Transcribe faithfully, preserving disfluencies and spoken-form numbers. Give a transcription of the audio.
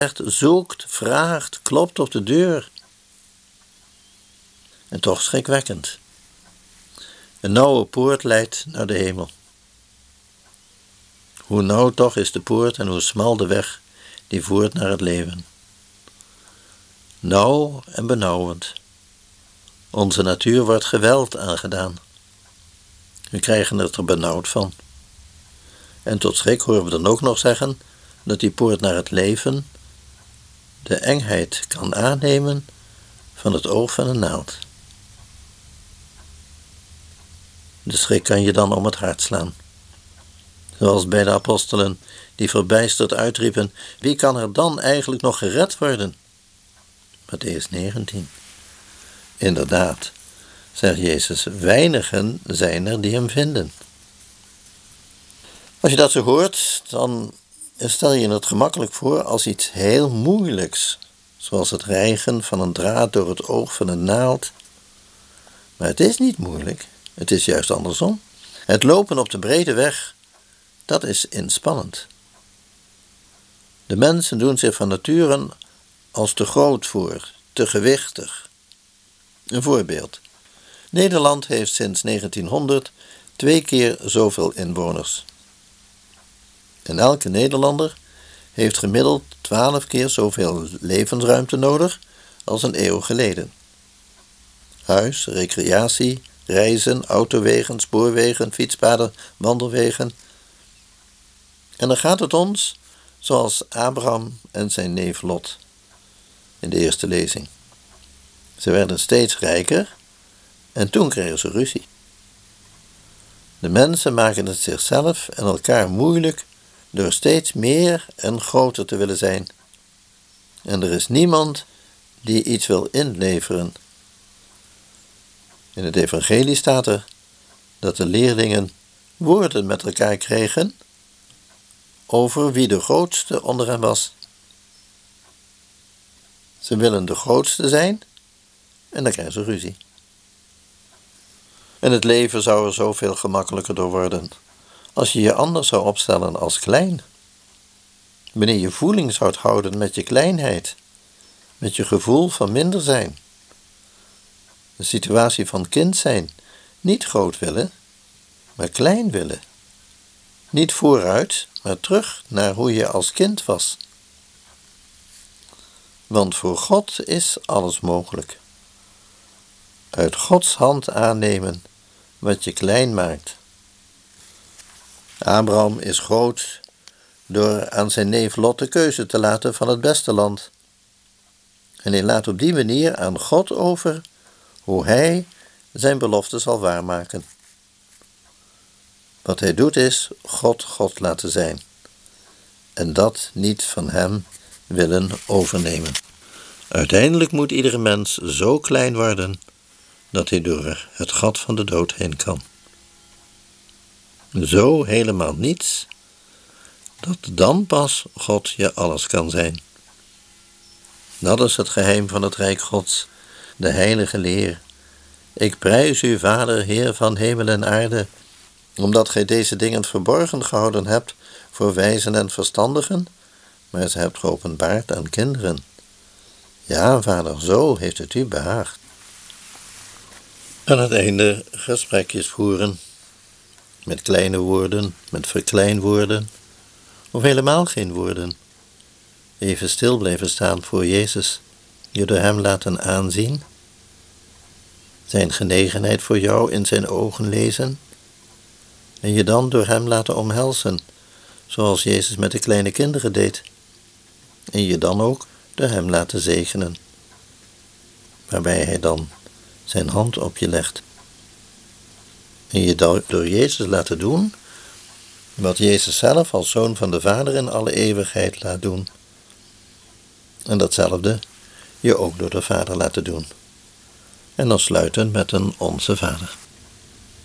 zoekt, vraagt, klopt op de deur. En toch schrikwekkend. Een nauwe poort leidt naar de hemel. Hoe nauw toch is de poort en hoe smal de weg die voert naar het leven. Nauw en benauwend. Onze natuur wordt geweld aangedaan. We krijgen het er benauwd van. En tot schrik horen we dan ook nog zeggen dat die poort naar het leven de engheid kan aannemen van het oog van een naald. De schrik kan je dan om het hart slaan. Zoals bij de apostelen die verbijsterd uitriepen: wie kan er dan eigenlijk nog gered worden? Mattheüs negentien. Inderdaad, zegt Jezus, weinigen zijn er die hem vinden. Als je dat zo hoort, dan stel je het gemakkelijk voor als iets heel moeilijks, zoals het rijgen van een draad door het oog van een naald. Maar het is niet moeilijk, het is juist andersom. Het lopen op de brede weg, dat is inspannend. De mensen doen zich van nature als te groot voor, te gewichtig. Een voorbeeld. Nederland heeft sinds negentienhonderd twee keer zoveel inwoners. En elke Nederlander heeft gemiddeld twaalf keer zoveel levensruimte nodig als een eeuw geleden. Huis, recreatie, reizen, autowegen, spoorwegen, fietspaden, wandelwegen. En dan gaat het ons zoals Abraham en zijn neef Lot in de eerste lezing. Ze werden steeds rijker en toen kregen ze ruzie. De mensen maken het zichzelf en elkaar moeilijk door steeds meer en groter te willen zijn. En er is niemand die iets wil inleveren. In het evangelie staat er dat de leerlingen woorden met elkaar kregen over wie de grootste onder hen was. Ze willen de grootste zijn en dan krijgen ze ruzie. En het leven zou er zoveel gemakkelijker door worden als je je anders zou opstellen als klein. Wanneer je voeling zou houden met je kleinheid, met je gevoel van minder zijn. De situatie van kind zijn, niet groot willen, maar klein willen. Niet vooruit, maar terug naar hoe je als kind was. Want voor God is alles mogelijk. Uit Gods hand aannemen wat je klein maakt. Abraham is groot door aan zijn neef Lot de keuze te laten van het beste land. En hij laat op die manier aan God over hoe hij zijn belofte zal waarmaken. Wat hij doet is God God laten zijn. En dat niet van hem willen overnemen. Uiteindelijk moet iedere mens zo klein worden dat hij door het gat van de dood heen kan. Zo helemaal niets, dat dan pas God je alles kan zijn. Dat is het geheim van het Rijk Gods, de heilige leer. Ik prijs u, Vader, Heer van hemel en aarde, omdat gij deze dingen verborgen gehouden hebt voor wijzen en verstandigen, maar ze hebt geopenbaard aan kinderen. Ja, Vader, zo heeft het u behaagd. Aan het einde gesprekjes voeren, met kleine woorden, met verkleinwoorden, of helemaal geen woorden. Even stil blijven staan voor Jezus, je door hem laten aanzien, zijn genegenheid voor jou in zijn ogen lezen, en je dan door hem laten omhelzen, zoals Jezus met de kleine kinderen deed, en je dan ook door hem laten zegenen, waarbij hij dan zijn hand op je legt. En je door Jezus laten doen wat Jezus zelf als Zoon van de Vader in alle eeuwigheid laat doen. En datzelfde je ook door de Vader laten doen. En dan sluiten met een Onze Vader.